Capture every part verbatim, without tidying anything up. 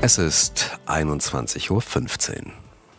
Es ist einundzwanzig Uhr fünfzehn.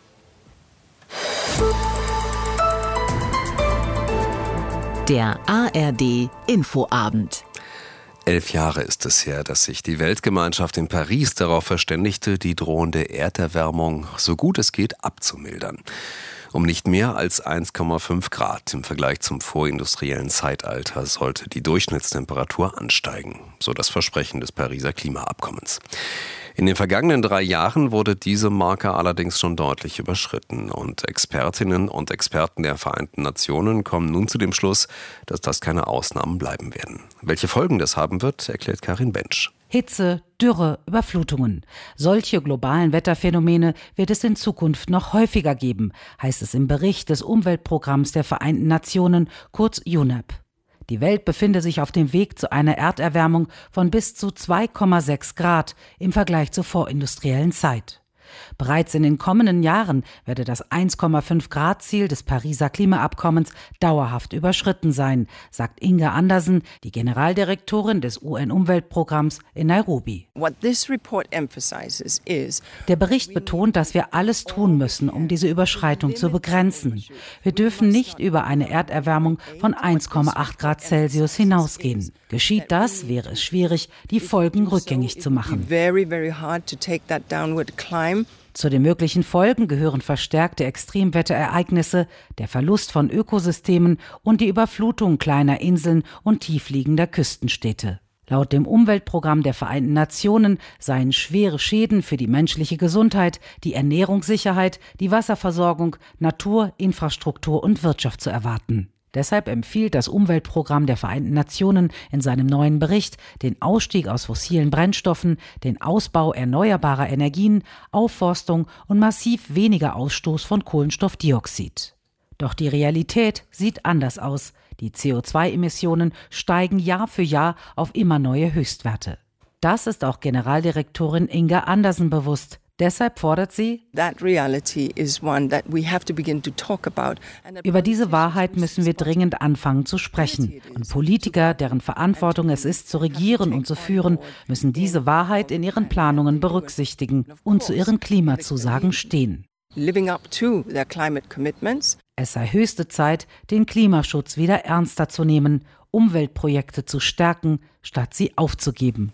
Der A R D-Infoabend. Elf Jahre ist es her, dass sich die Weltgemeinschaft in Paris darauf verständigte, die drohende Erderwärmung so gut es geht abzumildern. Um nicht mehr als eins Komma fünf Grad im Vergleich zum vorindustriellen Zeitalter sollte die Durchschnittstemperatur ansteigen, so das Versprechen des Pariser Klimaabkommens. In den vergangenen drei Jahren wurde diese Marke allerdings schon deutlich überschritten und Expertinnen und Experten der Vereinten Nationen kommen nun zu dem Schluss, dass das keine Ausnahmen bleiben werden. Welche Folgen das haben wird, erklärt Karin Bensch. Hitze, Dürre, Überflutungen. Solche globalen Wetterphänomene wird es in Zukunft noch häufiger geben, heißt es im Bericht des Umweltprogramms der Vereinten Nationen, kurz U N E P. Die Welt befinde sich auf dem Weg zu einer Erderwärmung von bis zu zwei Komma sechs Grad im Vergleich zur vorindustriellen Zeit. Bereits in den kommenden Jahren werde das eins Komma fünf Grad Ziel des Pariser Klimaabkommens dauerhaft überschritten sein, sagt Inga Andersen, die Generaldirektorin des U N-Umweltprogramms in Nairobi. Der Bericht betont, dass wir alles tun müssen, um diese Überschreitung zu begrenzen. Wir dürfen nicht über eine Erderwärmung von eins Komma acht Grad Celsius hinausgehen. Geschieht das, wäre es schwierig, die Folgen rückgängig zu machen. Zu den möglichen Folgen gehören verstärkte Extremwetterereignisse, der Verlust von Ökosystemen und die Überflutung kleiner Inseln und tiefliegender Küstenstädte. Laut dem Umweltprogramm der Vereinten Nationen seien schwere Schäden für die menschliche Gesundheit, die Ernährungssicherheit, die Wasserversorgung, Natur, Infrastruktur und Wirtschaft zu erwarten. Deshalb empfiehlt das Umweltprogramm der Vereinten Nationen in seinem neuen Bericht den Ausstieg aus fossilen Brennstoffen, den Ausbau erneuerbarer Energien, Aufforstung und massiv weniger Ausstoß von Kohlenstoffdioxid. Doch die Realität sieht anders aus. Die C O zwei Emissionen steigen Jahr für Jahr auf immer neue Höchstwerte. Das ist auch Generaldirektorin Inga Andersen bewusst. Deshalb fordert sie, über diese Wahrheit müssen wir dringend anfangen zu sprechen. Und Politiker, deren Verantwortung es ist, zu regieren und zu führen, müssen diese Wahrheit in ihren Planungen berücksichtigen und zu ihren Klimazusagen stehen. Es sei höchste Zeit, den Klimaschutz wieder ernster zu nehmen, Umweltprojekte zu stärken, statt sie aufzugeben.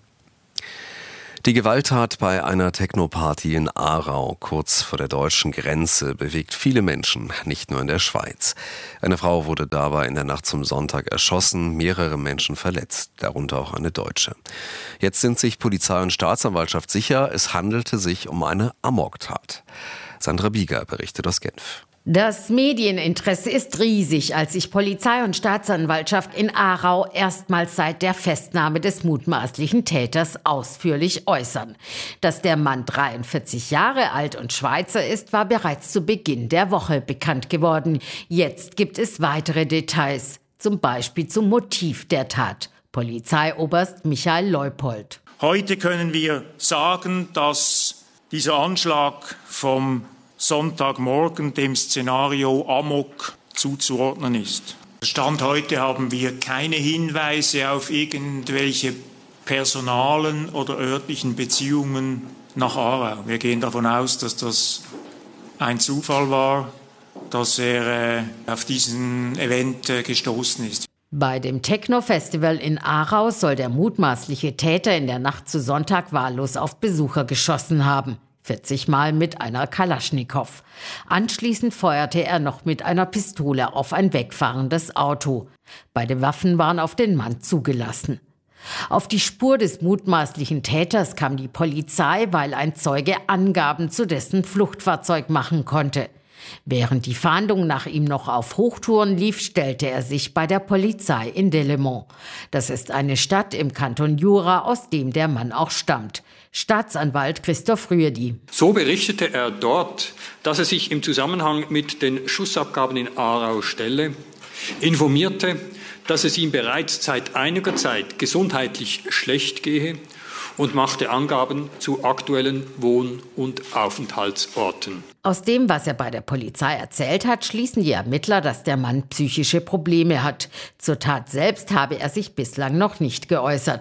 Die Gewalttat bei einer Techno-Party in Aarau, kurz vor der deutschen Grenze, bewegt viele Menschen, nicht nur in der Schweiz. Eine Frau wurde dabei in der Nacht zum Sonntag erschossen, mehrere Menschen verletzt, darunter auch eine Deutsche. Jetzt sind sich Polizei und Staatsanwaltschaft sicher, es handelte sich um eine Amoktat. Sandra Bieger berichtet aus Genf. Das Medieninteresse ist riesig, als sich Polizei und Staatsanwaltschaft in Aarau erstmals seit der Festnahme des mutmaßlichen Täters ausführlich äußern. Dass der Mann dreiundvierzig Jahre alt und Schweizer ist, war bereits zu Beginn der Woche bekannt geworden. Jetzt gibt es weitere Details, zum Beispiel zum Motiv der Tat. Polizeioberst Michael Leupold. Heute können wir sagen, dass dieser Anschlag vom Sonntagmorgen dem Szenario Amok zuzuordnen ist. Stand heute haben wir keine Hinweise auf irgendwelche personalen oder örtlichen Beziehungen nach Aarau. Wir gehen davon aus, dass das ein Zufall war, dass er äh, auf diesen Event äh, gestoßen ist. Bei dem Techno-Festival in Aarau soll der mutmaßliche Täter in der Nacht zu Sonntag wahllos auf Besucher geschossen haben. vierzig Mal mit einer Kalaschnikow. Anschließend feuerte er noch mit einer Pistole auf ein wegfahrendes Auto. Beide Waffen waren auf den Mann zugelassen. Auf die Spur des mutmaßlichen Täters kam die Polizei, weil ein Zeuge Angaben zu dessen Fluchtfahrzeug machen konnte. Während die Fahndung nach ihm noch auf Hochtouren lief, stellte er sich bei der Polizei in Delémont. Das ist eine Stadt im Kanton Jura, aus dem der Mann auch stammt. Staatsanwalt Christoph Rüedi. So berichtete er dort, dass er sich im Zusammenhang mit den Schussabgaben in Aarau stelle, informierte, dass es ihm bereits seit einiger Zeit gesundheitlich schlecht gehe und machte Angaben zu aktuellen Wohn- und Aufenthaltsorten. Aus dem, was er bei der Polizei erzählt hat, schließen die Ermittler, dass der Mann psychische Probleme hat. Zur Tat selbst habe er sich bislang noch nicht geäußert.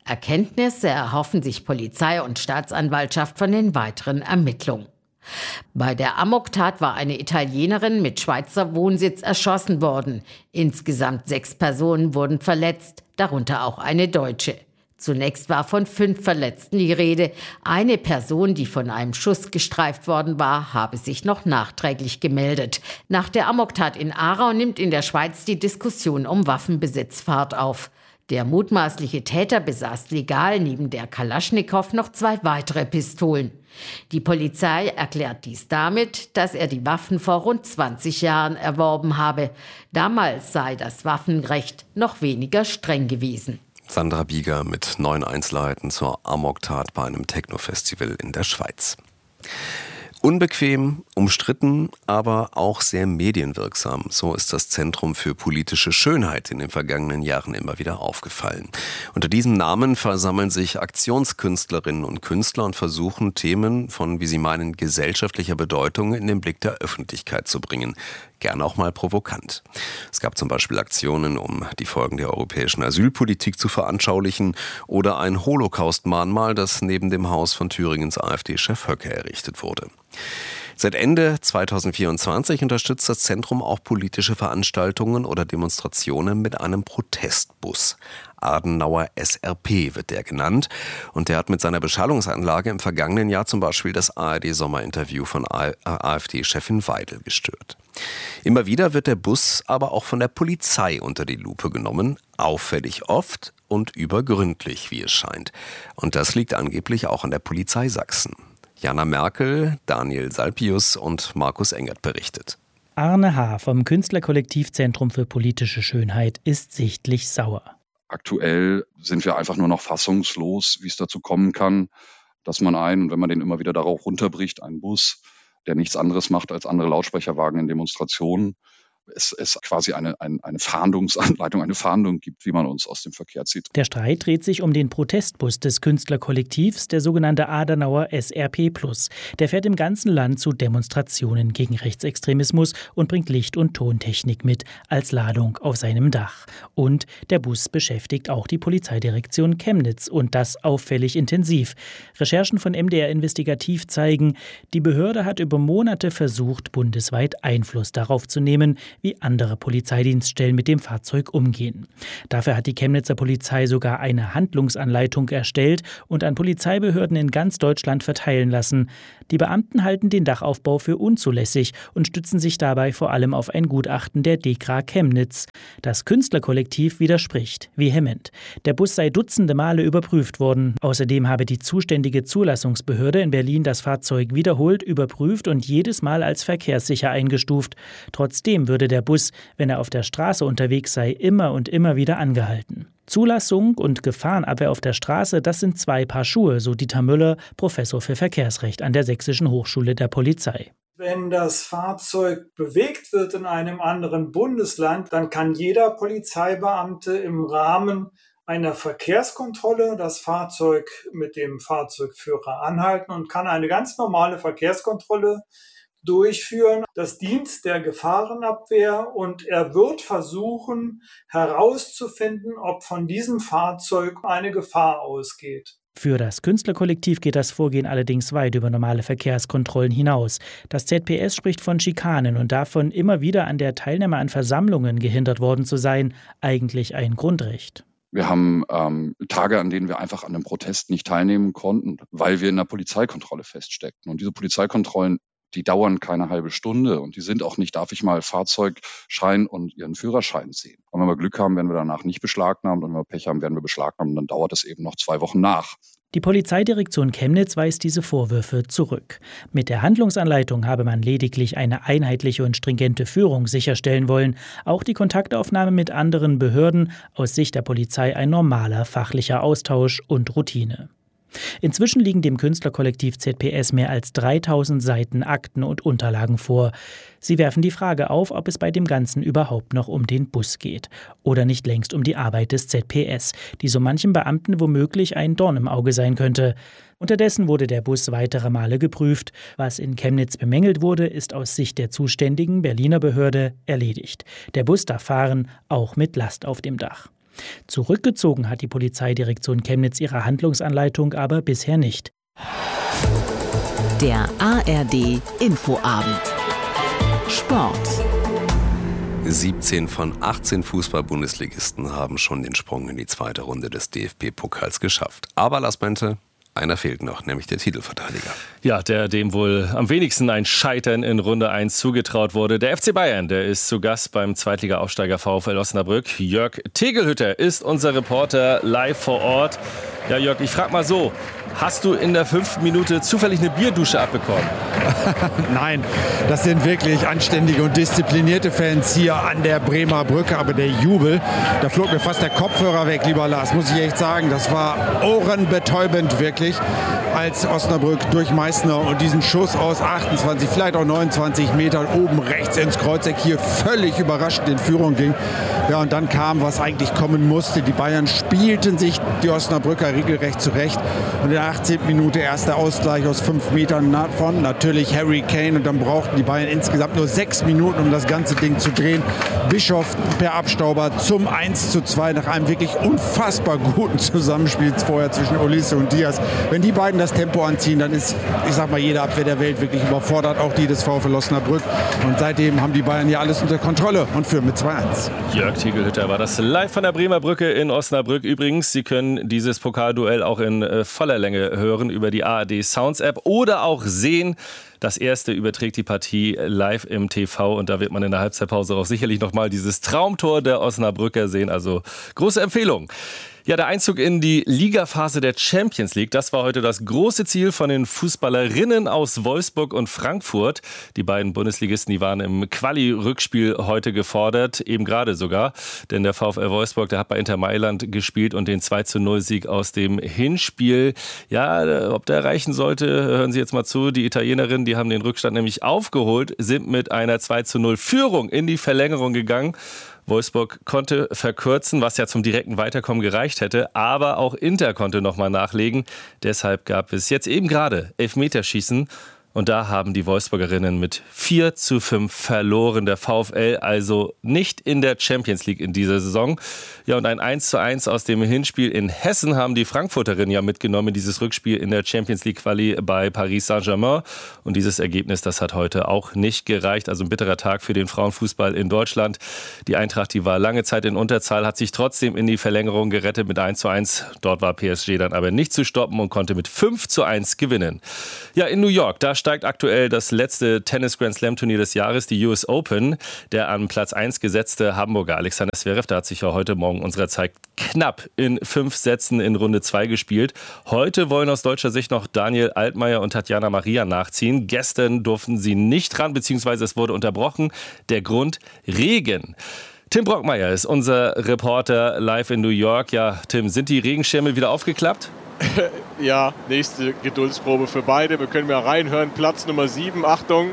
Erkenntnisse erhoffen sich Polizei und Staatsanwaltschaft von den weiteren Ermittlungen. Bei der Amoktat war eine Italienerin mit Schweizer Wohnsitz erschossen worden. Insgesamt sechs Personen wurden verletzt, darunter auch eine Deutsche. Zunächst war von fünf Verletzten die Rede. Eine Person, die von einem Schuss gestreift worden war, habe sich noch nachträglich gemeldet. Nach der Amoktat in Aarau nimmt in der Schweiz die Diskussion um Waffenbesitz Fahrt auf. Der mutmaßliche Täter besaß legal neben der Kalaschnikow noch zwei weitere Pistolen. Die Polizei erklärt dies damit, dass er die Waffen vor rund zwanzig Jahren erworben habe. Damals sei das Waffenrecht noch weniger streng gewesen. Sandra Bieger mit neuen Einzelheiten zur Amoktat bei einem Techno-Festival in der Schweiz. Unbequem, umstritten, aber auch sehr medienwirksam. So ist das Zentrum für politische Schönheit in den vergangenen Jahren immer wieder aufgefallen. Unter diesem Namen versammeln sich Aktionskünstlerinnen und Künstler und versuchen, Themen von, wie sie meinen, gesellschaftlicher Bedeutung in den Blick der Öffentlichkeit zu bringen. Gerne auch mal provokant. Es gab zum Beispiel Aktionen, um die Folgen der europäischen Asylpolitik zu veranschaulichen, oder ein Holocaust-Mahnmal, das neben dem Haus von Thüringens AfD-Chef Höcke errichtet wurde. Seit Ende zweitausendvierundzwanzig unterstützt das Zentrum auch politische Veranstaltungen oder Demonstrationen mit einem Protestbus. Adenauer S R P wird der genannt. Und der hat mit seiner Beschallungsanlage im vergangenen Jahr zum Beispiel das A R D-Sommerinterview von AfD-Chefin Weidel gestört. Immer wieder wird der Bus aber auch von der Polizei unter die Lupe genommen. Auffällig oft und übergründlich, wie es scheint. Und das liegt angeblich auch an der Polizei Sachsen. Jana Merkel, Daniel Salpius und Markus Engert berichtet. Arne H. vom Künstlerkollektiv Zentrum für politische Schönheit ist sichtlich sauer. Aktuell sind wir einfach nur noch fassungslos, wie es dazu kommen kann, dass man einen, und wenn man den immer wieder darauf runterbricht, einen Bus, der nichts anderes macht als andere Lautsprecherwagen in Demonstrationen, es, es quasi eine, eine, eine Fahndungsanleitung, eine Fahndung gibt, wie man uns aus dem Verkehr zieht. Der Streit dreht sich um den Protestbus des Künstlerkollektivs, der sogenannte Adenauer S R P plus. Der fährt im ganzen Land zu Demonstrationen gegen Rechtsextremismus und bringt Licht- und Tontechnik mit als Ladung auf seinem Dach. Und der Bus beschäftigt auch die Polizeidirektion Chemnitz und das auffällig intensiv. Recherchen von M D R Investigativ zeigen, die Behörde hat über Monate versucht, bundesweit Einfluss darauf zu nehmen, wie andere Polizeidienststellen mit dem Fahrzeug umgehen. Dafür hat die Chemnitzer Polizei sogar eine Handlungsanleitung erstellt und an Polizeibehörden in ganz Deutschland verteilen lassen. Die Beamten halten den Dachaufbau für unzulässig und stützen sich dabei vor allem auf ein Gutachten der DEKRA Chemnitz. Das Künstlerkollektiv widerspricht vehement. Der Bus sei dutzende Male überprüft worden. Außerdem habe die zuständige Zulassungsbehörde in Berlin das Fahrzeug wiederholt überprüft und jedes Mal als verkehrssicher eingestuft. Trotzdem würde der Bus, wenn er auf der Straße unterwegs sei, immer und immer wieder angehalten. Zulassung und Gefahrenabwehr auf der Straße, das sind zwei Paar Schuhe, so Dieter Müller, Professor für Verkehrsrecht an der Sächsischen Hochschule der Polizei. Wenn das Fahrzeug bewegt wird in einem anderen Bundesland, dann kann jeder Polizeibeamte im Rahmen einer Verkehrskontrolle das Fahrzeug mit dem Fahrzeugführer anhalten und kann eine ganz normale Verkehrskontrolle durchführen. Das dient der Gefahrenabwehr und er wird versuchen herauszufinden, ob von diesem Fahrzeug eine Gefahr ausgeht. Für das Künstlerkollektiv geht das Vorgehen allerdings weit über normale Verkehrskontrollen hinaus. Das Z P S spricht von Schikanen und davon, immer wieder an der Teilnahme an Versammlungen gehindert worden zu sein, eigentlich ein Grundrecht. Wir haben ähm, Tage, an denen wir einfach an einem Protest nicht teilnehmen konnten, weil wir in einer Polizeikontrolle feststeckten. Und diese Polizeikontrollen, die dauern keine halbe Stunde und die sind auch nicht, darf ich mal Fahrzeugschein und Ihren Führerschein sehen. Und wenn wir Glück haben, werden wir danach nicht beschlagnahmt und wenn wir Pech haben, werden wir beschlagnahmt und dann dauert es eben noch zwei Wochen nach. Die Polizeidirektion Chemnitz weist diese Vorwürfe zurück. Mit der Handlungsanleitung habe man lediglich eine einheitliche und stringente Führung sicherstellen wollen. Auch die Kontaktaufnahme mit anderen Behörden, aus Sicht der Polizei ein normaler fachlicher Austausch und Routine. Inzwischen liegen dem Künstlerkollektiv Z P S mehr als dreitausend Seiten Akten und Unterlagen vor. Sie werfen die Frage auf, ob es bei dem Ganzen überhaupt noch um den Bus geht oder nicht längst um die Arbeit des Z P S, die so manchem Beamten womöglich ein Dorn im Auge sein könnte. Unterdessen wurde der Bus weitere Male geprüft. Was in Chemnitz bemängelt wurde, ist aus Sicht der zuständigen Berliner Behörde erledigt. Der Bus darf fahren, auch mit Last auf dem Dach. Zurückgezogen hat die Polizeidirektion Chemnitz ihre Handlungsanleitung aber bisher nicht. Der A R D Infoabend. Sport. siebzehn von achtzehn Fußball-Bundesligisten haben schon den Sprung in die zweite Runde des D F B-Pokals geschafft. Aber Lars Bente, einer fehlt noch, nämlich der Titelverteidiger. Ja, der dem wohl am wenigsten ein Scheitern in Runde eins zugetraut wurde. Der F C Bayern, der ist zu Gast beim Zweitliga-Aufsteiger VfL Osnabrück. Jörg Tegelhütter ist unser Reporter live vor Ort. Ja, Jörg, ich frag mal so, hast du in der fünften Minute zufällig eine Bierdusche abbekommen? Nein, das sind wirklich anständige und disziplinierte Fans hier an der Bremer Brücke. Aber der Jubel, da flog mir fast der Kopfhörer weg, lieber Lars, muss ich echt sagen. Das war ohrenbetäubend wirklich, als Osnabrück durch Meißner und diesen Schuss aus achtundzwanzig, vielleicht auch neunundzwanzig Metern oben rechts ins Kreuzeck hier völlig überraschend in Führung ging. Ja, und dann kam, was eigentlich kommen musste. Die Bayern spielten sich die Osnabrücker regelrecht zurecht. Und in der achtzehnten Minute erster Ausgleich aus fünf Metern von natürlich Harry Kane. Und dann brauchten die Bayern insgesamt nur sechs Minuten, um das ganze Ding zu drehen. Bischof per Abstauber zum eins zu zwei nach einem wirklich unfassbar guten Zusammenspiel vorher zwischen Olise und Diaz. Wenn die beiden das Tempo anziehen, dann ist, ich sag mal, jede Abwehr der Welt wirklich überfordert, auch die des VfL Osnabrück. Und seitdem haben die Bayern ja alles unter Kontrolle und führen mit zwei eins. Jörg Tegelhütter war das live von der Bremer Brücke in Osnabrück. Übrigens, Sie können dieses Pokalduell auch in äh, voller Länge hören über die A R D Sounds App oder auch sehen. Das erste überträgt die Partie live im T V und da wird man in der Halbzeitpause auch sicherlich nochmal dieses Traumtor der Osnabrücker sehen. Also große Empfehlung. Ja, der Einzug in die Ligaphase der Champions League, das war heute das große Ziel von den Fußballerinnen aus Wolfsburg und Frankfurt. Die beiden Bundesligisten, die waren im Quali-Rückspiel heute gefordert, eben gerade sogar. Denn der VfL Wolfsburg, der hat bei Inter Mailand gespielt und den zwei zu null Sieg aus dem Hinspiel. Ja, ob der reichen sollte, hören Sie jetzt mal zu. Die Italienerinnen, die haben den Rückstand nämlich aufgeholt, sind mit einer zwei zu null Führung in die Verlängerung gegangen. Wolfsburg konnte verkürzen, was ja zum direkten Weiterkommen gereicht hätte, aber auch Inter konnte nochmal nachlegen. Deshalb gab es jetzt eben gerade Elfmeterschießen und da haben die Wolfsburgerinnen mit vier zu fünf verloren. Der VfL also nicht in der Champions League in dieser Saison. Ja, und ein eins zu eins aus dem Hinspiel in Hessen haben die Frankfurterinnen ja mitgenommen, dieses Rückspiel in der Champions League Quali bei Paris Saint-Germain. Und dieses Ergebnis, das hat heute auch nicht gereicht. Also ein bitterer Tag für den Frauenfußball in Deutschland. Die Eintracht, die war lange Zeit in Unterzahl, hat sich trotzdem in die Verlängerung gerettet mit eins zu eins. Dort war P S G dann aber nicht zu stoppen und konnte mit fünf zu eins gewinnen. Ja, in New York, da steigt aktuell das letzte Tennis-Grand-Slam-Turnier des Jahres, die U S Open. Der an Platz eins gesetzte Hamburger Alexander Zverev, der hat sich ja heute Morgen unserer Zeit knapp in fünf Sätzen in Runde zwei gespielt. Heute wollen aus deutscher Sicht noch Daniel Altmaier und Tatjana Maria nachziehen. Gestern durften sie nicht ran, beziehungsweise es wurde unterbrochen. Der Grund: Regen. Tim Brockmeier ist unser Reporter live in New York. Ja, Tim, sind die Regenschirme wieder aufgeklappt? Ja, nächste Geduldsprobe für beide. Wir können mal reinhören. Platz Nummer sieben, Achtung.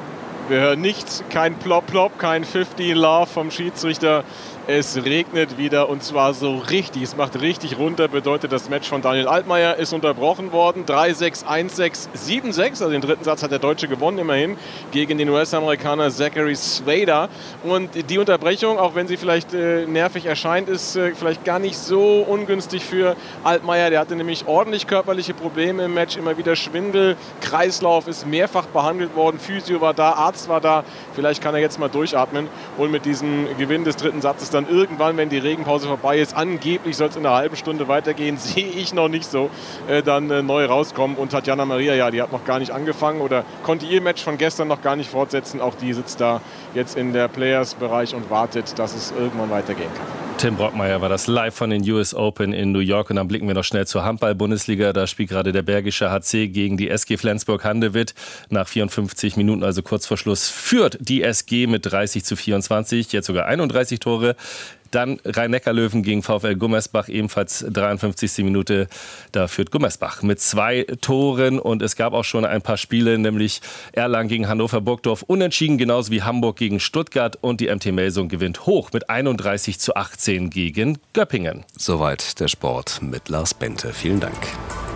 Wir hören nichts, kein Plop-Plop, kein fünfzehn Love vom Schiedsrichter. Es regnet wieder und zwar so richtig. Es macht richtig runter, bedeutet das Match von Daniel Altmaier ist unterbrochen worden. drei sechs, eins sechs, sieben sechs. Also den dritten Satz hat der Deutsche gewonnen immerhin gegen den U S-Amerikaner Zachary Swader. Und die Unterbrechung, auch wenn sie vielleicht äh, nervig erscheint, ist äh, vielleicht gar nicht so ungünstig für Altmaier. Der hatte nämlich ordentlich körperliche Probleme im Match, immer wieder Schwindel. Kreislauf ist mehrfach behandelt worden. Physio war da, Arzt war da. Vielleicht kann er jetzt mal durchatmen und mit diesem Gewinn des dritten Satzes dann irgendwann, wenn die Regenpause vorbei ist, angeblich soll es in einer halben Stunde weitergehen, sehe ich noch nicht so, äh, dann äh, neu rauskommen. Und Tatjana Maria, ja, die hat noch gar nicht angefangen oder konnte ihr Match von gestern noch gar nicht fortsetzen. Auch die sitzt da jetzt in der Players-Bereich und wartet, dass es irgendwann weitergehen kann. Tim Brockmeier war das live von den U S Open in New York. Und dann blicken wir noch schnell zur Handball-Bundesliga. Da spielt gerade der Bergische H C gegen die S G Flensburg-Handewitt. Nach vierundfünfzig Minuten, also kurz vor Schluss, führt die S G mit dreißig zu vierundzwanzig. Jetzt sogar einunddreißig Tore. Dann Rhein-Neckar-Löwen gegen VfL Gummersbach, ebenfalls dreiundfünfzigste Minute. Da führt Gummersbach mit zwei Toren. Und es gab auch schon ein paar Spiele, nämlich Erlangen gegen Hannover-Burgdorf unentschieden, genauso wie Hamburg gegen Stuttgart. Und die M T Melsung gewinnt hoch mit einunddreißig zu achtzehn gegen Göppingen. Soweit der Sport mit Lars Bente. Vielen Dank.